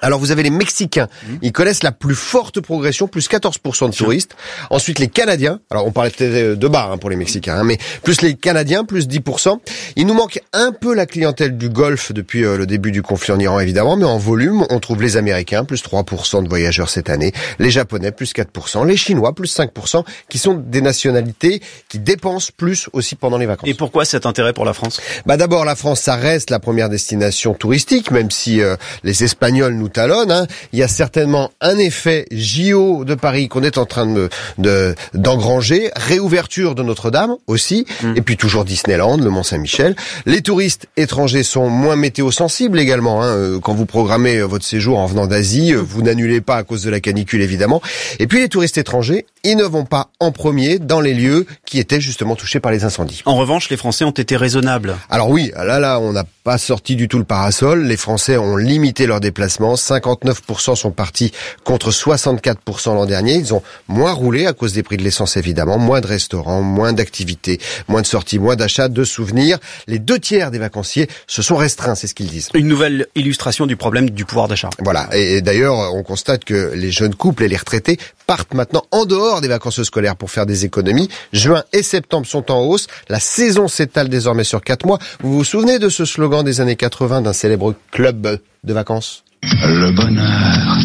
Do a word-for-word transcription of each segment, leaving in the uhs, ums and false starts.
Alors vous avez les Mexicains, ils connaissent la plus forte progression, plus quatorze pour cent de touristes. Ensuite les Canadiens, alors on parlait peut-être de bas hein, pour les Mexicains, hein, mais plus les Canadiens, plus dix pour cent. Il nous manque un peu la clientèle du Golfe depuis euh, le début du conflit en Iran évidemment, mais en volume, on trouve les Américains, plus trois pour cent de voyageurs cette année, les Japonais, plus quatre pour cent, les Chinois, plus cinq pour cent, qui sont des nationalités qui dépensent plus aussi pendant les vacances. Et pourquoi cet intérêt pour la France ? Bah d'abord la France, ça reste la première destination touristique, même si euh, les Espagnols nous talonnent. Hein. Il y a certainement un effet J O de Paris qu'on est en train de, de d'engranger, réouverture de Notre-Dame aussi, mmh. et puis toujours Disneyland, le Mont-Saint-Michel. Les touristes étrangers sont moins météo-sensibles également. Hein. Quand vous programmez votre séjour en venant d'Asie, vous n'annulez pas à cause de la canicule évidemment. Et puis les touristes étrangers, ils ne vont pas en premier dans les lieux qui étaient justement touchés par les incendies. En revanche, les Français ont été raisonnables. Alors oui, là là, on n'a pas sorti du tout le parasol. Les Français ont limité leurs déplacements. cinquante-neuf pour cent sont partis contre soixante-quatre pour cent l'an dernier. Ils ont moins roulé à cause des prix de l'essence évidemment, moins de restaurants, moins d'activités, moins de sorties, moins d'achats, de souvenirs. Les deux tiers des vacanciers se sont restreints, c'est ce qu'ils disent. Une nouvelle illustration du problème du pouvoir d'achat. Voilà, et d'ailleurs, on constate que les jeunes couples et les retraités partent maintenant en dehors des vacances scolaires pour faire des économies. Juin et septembre sont en hausse. La saison s'étale désormais sur quatre mois. Vous vous souvenez de ce slogan des années quatre-vingts d'un célèbre club de vacances ? Le bonheur,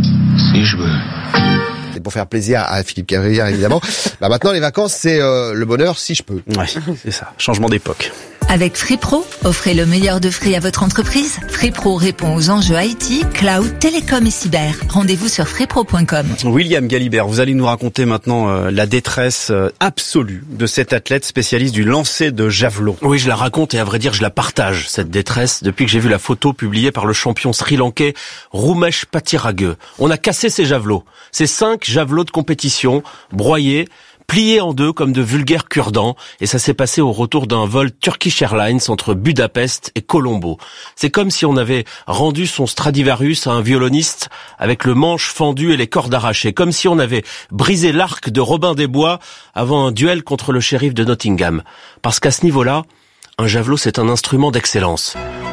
si je veux. C'est pour faire plaisir à Philippe Cavrivière, évidemment. Bah maintenant, les vacances, c'est euh, le bonheur si je peux. Ouais, c'est ça. Changement d'époque. Avec Free Pro, offrez le meilleur de Free à votre entreprise. Free Pro répond aux enjeux I T, cloud, télécom et cyber. Rendez-vous sur free pro point com. William Galibert, vous allez nous raconter maintenant euh, la détresse euh, absolue de cet athlète spécialiste du lancer de javelot. Oui, je la raconte et à vrai dire, je la partage, cette détresse, depuis que j'ai vu la photo publiée par le champion sri-lankais Romesh Pathirage. On a cassé ses javelots. Ces cinq javelots de compétition, broyés, pliés en deux comme de vulgaires cure-dents, et ça s'est passé au retour d'un vol Turkish Airlines entre Budapest et Colombo. C'est comme si on avait rendu son Stradivarius à un violoniste avec le manche fendu et les cordes arrachées, comme si on avait brisé l'arc de Robin des Bois avant un duel contre le shérif de Nottingham. Parce qu'à ce niveau-là, un javelot c'est un instrument d'excellence.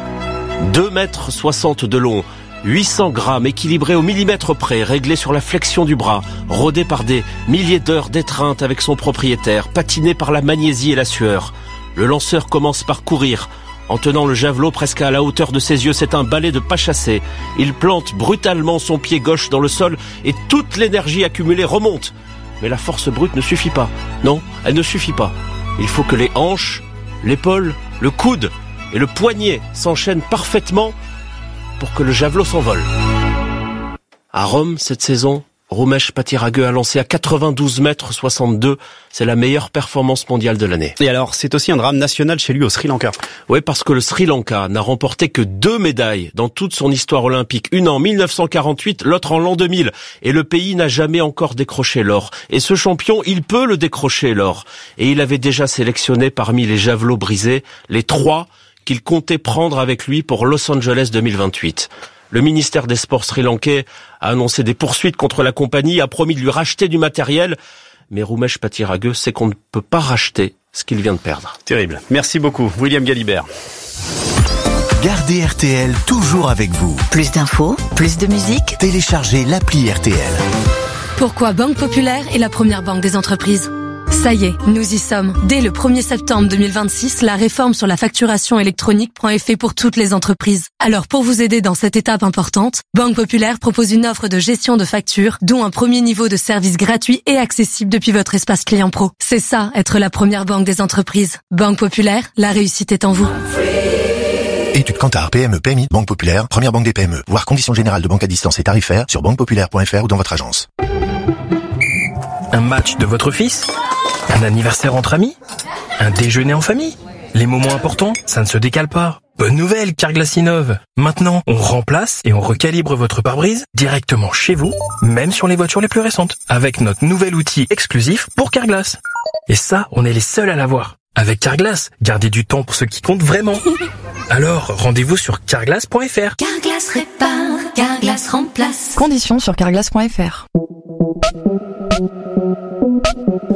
deux mètres soixante de long, huit cents grammes équilibrés au millimètre près, réglés sur la flexion du bras, rodé par des milliers d'heures d'étreinte avec son propriétaire, patiné par la magnésie et la sueur. Le lanceur commence par courir, en tenant le javelot presque à la hauteur de ses yeux. C'est un balai de pas chassé. Il plante brutalement son pied gauche dans le sol et toute l'énergie accumulée remonte. Mais la force brute ne suffit pas. Non, elle ne suffit pas. Il faut que les hanches, l'épaule, le coude et le poignet s'enchaînent parfaitement pour que le javelot s'envole. À Rome, cette saison, Romesh Pathirage a lancé à quatre-vingt-douze mètres soixante-deux. C'est la meilleure performance mondiale de l'année. Et alors, c'est aussi un drame national chez lui au Sri Lanka. Oui, parce que le Sri Lanka n'a remporté que deux médailles dans toute son histoire olympique. Une en mille neuf cent quarante-huit, l'autre en l'an deux mille. Et le pays n'a jamais encore décroché l'or. Et ce champion, il peut le décrocher, l'or. Et il avait déjà sélectionné parmi les javelots brisés les trois qu'il comptait prendre avec lui pour Los Angeles deux mille vingt-huit. Le ministère des Sports sri-lankais a annoncé des poursuites contre la compagnie, a promis de lui racheter du matériel. Mais Romesh Pathirage sait qu'on ne peut pas racheter ce qu'il vient de perdre. Terrible. Merci beaucoup, William Galibert. Gardez R T L toujours avec vous. Plus d'infos, plus de musique. Téléchargez l'appli R T L. Pourquoi Banque Populaire est la première banque des entreprises ? Ça y est, nous y sommes. Dès le premier septembre deux mille vingt-six, la réforme sur la facturation électronique prend effet pour toutes les entreprises. Alors pour vous aider dans cette étape importante, Banque Populaire propose une offre de gestion de factures, dont un premier niveau de service gratuit et accessible depuis votre espace client pro. C'est ça, être la première banque des entreprises. Banque Populaire, la réussite est en vous. Étude Kantar, P M E, P M I, Banque Populaire, première banque des P M E. Voir conditions générales de banque à distance et tarifaires sur banque populaire point f r ou dans votre agence. Un match de votre fils ? Un anniversaire entre amis ? Un déjeuner en famille ? Les moments importants, ça ne se décale pas. Bonne nouvelle, Carglass innove. Maintenant, on remplace et on recalibre votre pare-brise directement chez vous, même sur les voitures les plus récentes, avec notre nouvel outil exclusif pour Carglass. Et ça, on est les seuls à l'avoir. Avec Carglass, gardez du temps pour ce qui compte vraiment. Alors, rendez-vous sur carglass point f r. Carglass répare, Carglass remplace. Conditions sur carglass point f r.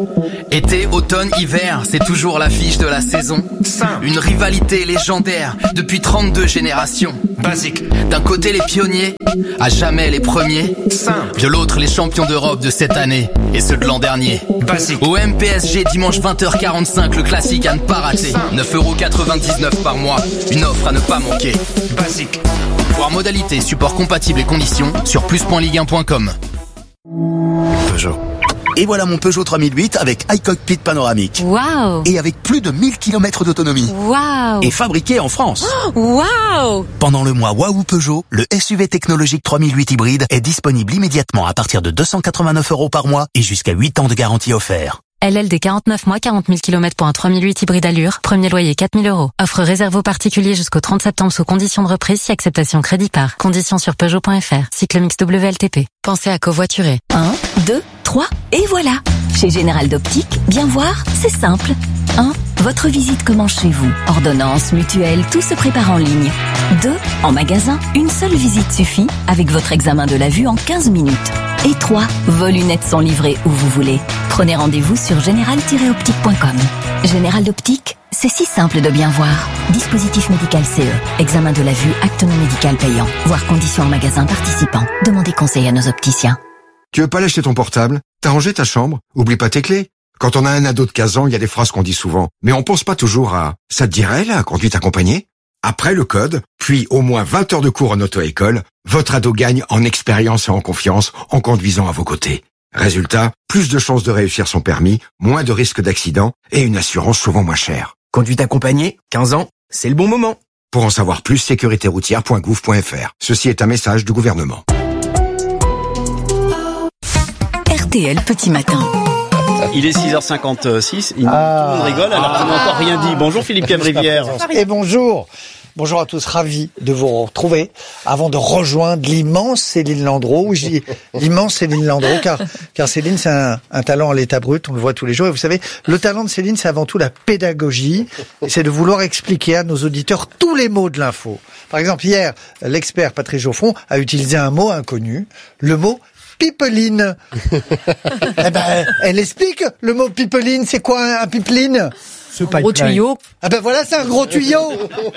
Été, automne, hiver, c'est toujours l'affiche de la saison. Simple. Une rivalité légendaire depuis trente-deux générations. Basique. D'un côté les pionniers, à jamais les premiers. Simple. De l'autre les champions d'Europe de cette année et ceux de l'an dernier. Basique. Au M P S G dimanche vingt heures quarante-cinq, le classique à ne pas rater. neuf euros quatre-vingt-dix-neuf par mois, une offre à ne pas manquer. Basique. Voir modalités, support compatible et conditions sur plus point ligue un point com. Peugeot. Et voilà mon Peugeot trois mille huit avec iCockpit panoramique. Waouh! Et avec plus de mille kilomètres d'autonomie. Waouh! Et fabriqué en France. Waouh! Pendant le mois Waouh Peugeot, le S U V technologique trois mille huit hybride est disponible immédiatement à partir de deux cent quatre-vingt-neuf euros par mois et jusqu'à huit ans de garantie offert. L L D quarante-neuf mois, quarante mille kilomètres pour un trois mille huit hybride allure. Premier loyer quatre mille euros. Offre réservée aux particuliers jusqu'au trente septembre sous conditions de reprise si acceptation crédit par. Conditions sur Peugeot point F R. Cycle mix W L T P. Pensez à covoiturer. un, deux, trois, et voilà. Chez Général d'Optique, bien voir, c'est simple. un. Votre visite commence chez vous. Ordonnance, mutuelle, tout se prépare en ligne. deux. En magasin, une seule visite suffit avec votre examen de la vue en quinze minutes. Et trois. Vos lunettes sont livrées où vous voulez. Prenez rendez-vous sur général tiret optique point com. Général d'Optique, c'est si simple de bien voir. Dispositif médical C E. Examen de la vue, acte non médical payant. Voir conditions en magasin participant. Demandez conseil à nos opticiens. Tu veux pas lâcher ton portable? T'as rangé ta chambre? Oublie pas tes clés. Quand on a un ado de quinze ans, il y a des phrases qu'on dit souvent. Mais on pense pas toujours à « ça te dirait, la conduite accompagnée ?» Après le code, puis au moins vingt heures de cours en auto-école, votre ado gagne en expérience et en confiance en conduisant à vos côtés. Résultat, plus de chances de réussir son permis, moins de risques d'accident et une assurance souvent moins chère. Conduite accompagnée, quinze ans, c'est le bon moment. Pour en savoir plus, sécurité routière point gouv point F R. Ceci est un message du gouvernement. R T L Petit Matin. Il est six heures cinquante-six, il, ah, tout le monde rigole alors qu'on n'a encore rien dit. Bonjour Philippe Cavrivière. Et bonjour. Bonjour à tous, ravi de vous retrouver avant de rejoindre l'immense Céline Landreau. Oui, je dis l'immense Céline Landreau car, car Céline c'est un, un talent à l'état brut, on le voit tous les jours. Et vous savez, le talent de Céline c'est avant tout la pédagogie et c'est de vouloir expliquer à nos auditeurs tous les mots de l'info. Par exemple, hier, l'expert Patrice Geoffron a utilisé un mot inconnu, le mot pipeline. Eh ben, elle explique le mot pipeline. C'est quoi un, un pipeline? Ce un gros tuyau. Ah ben voilà, c'est un gros tuyau.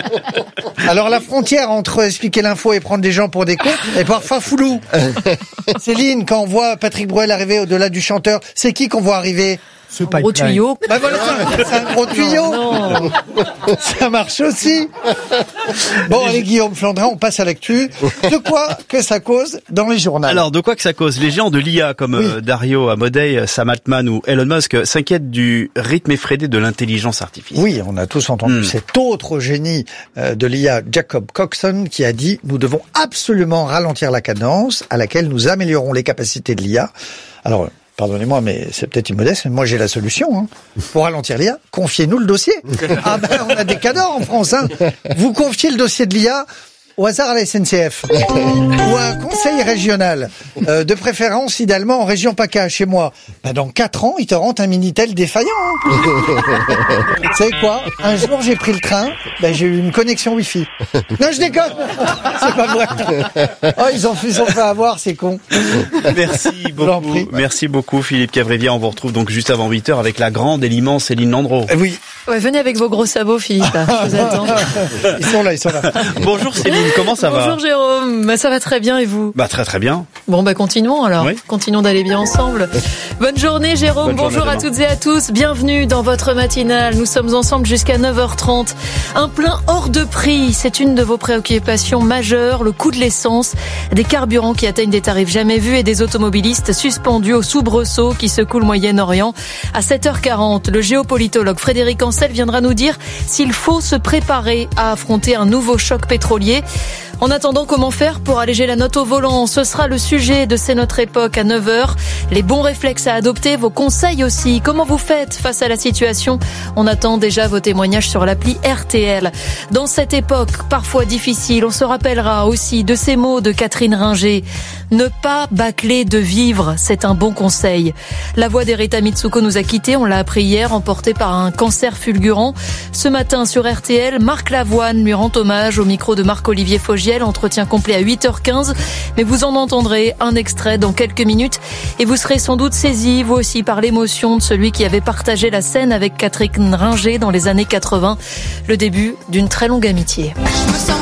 Alors la frontière entre expliquer l'info et prendre des gens pour des cons est parfois floue. Céline, quand on voit Patrick Bruel arriver au-delà du chanteur, c'est qui qu'on voit arriver? Ce un gros tuyau. Ben voilà, c'est un gros tuyau. Non. Ça marche aussi. Bon, allez Guillaume Flandrin, on passe à l'actu. De quoi que ça cause dans les journaux? Alors, de quoi que ça cause? Les géants de l'I A comme oui. euh, Dario Amodei, Sam Altman ou Elon Musk s'inquiètent du rythme effréné de l'intelligence artificielle. Oui, on a tous entendu hmm. cet autre génie euh, de l'I A, Jacob Coxon, qui a dit « Nous devons absolument ralentir la cadence à laquelle nous améliorons les capacités de l'I A. » Alors, pardonnez-moi, mais c'est peut-être immodeste, mais moi j'ai la solution. Hein. Pour ralentir l'I A, confiez-nous le dossier. Ah ben, on a des cadors en France. Hein. Vous confiez le dossier de l'I A au hasard à la S N C F ou à un conseil régional, euh, de préférence idéalement en région PACA, chez moi. Ben, dans quatre ans, ils te rendent un Minitel défaillant. Hein. Vous savez quoi? Un jour, j'ai pris le train, ben, j'ai eu une connexion Wi-Fi. Non, je déconne. C'est pas vrai. Oh, ils ont fait, ils ont fait avoir, c'est con. Merci beaucoup. Merci beaucoup, Philippe Cavrivière. On vous retrouve donc juste avant huit heures avec la grande et l'immense Céline Landreau. Eh oui. Ouais, venez avec vos gros sabots, Philippe. Je vous attends. Ils sont là, ils sont là. Bonjour Céline, comment ça Bonjour, va? Bonjour Jérôme, bah, ça va très bien et vous? Bah très très bien. Bon bah continuons alors, oui. Continuons d'aller bien ensemble. Bonne journée Jérôme, Bonne bonjour journée à toutes et à tous, bienvenue dans votre matinale. Nous sommes ensemble jusqu'à neuf heures trente. Un plein hors de prix, c'est une de vos préoccupations majeures, le coût de l'essence, des carburants qui atteignent des tarifs jamais vus et des automobilistes suspendus au soubresaut qui secouent le Moyen-Orient. À sept heures quarante, le géopolitologue Frédéric Ancel viendra nous dire s'il faut se préparer à affronter un nouveau choc pétrolier. En attendant, comment faire pour alléger la note au volant? Ce sera le sujet de C'est notre époque à neuf heures. Les bons réflexes à adopter, vos conseils aussi. Comment vous faites face à la situation? On attend déjà vos témoignages sur l'appli R T L. Dans cette époque parfois difficile, on se rappellera aussi de ces mots de Catherine Ringer. Ne pas bâcler de vivre, c'est un bon conseil. La voix d'Erita Mitsuko nous a quittés, on l'a appris hier, emportée par un cancer fulgurant. Ce matin sur R T L, Marc Lavoine lui rend hommage au micro de Marc-Olivier Fogiel Biel, entretien complet à huit heures quinze. Mais vous en entendrez un extrait dans quelques minutes et vous serez sans doute saisi, vous aussi, par l'émotion de celui qui avait partagé la scène avec Catherine Ringer dans les années quatre-vingts. Le début d'une très longue amitié. Je me sens